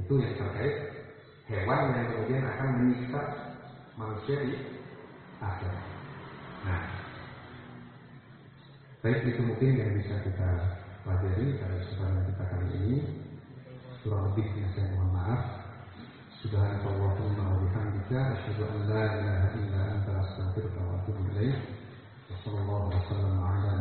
Itu yang terkait hewan yang kemudian akan menyiksa manusia di akhirat. Nah, baik, itu mungkin yang bisa kita pelajari pada kesempatan kita kali ini. Kurang lebihnya saya mohon maaf. Subhanakallahumma wa bihamdika asyhadu an la ilaha illa anta astaghfiruka wa atubu ilaik. Wassallallahu wasallam ala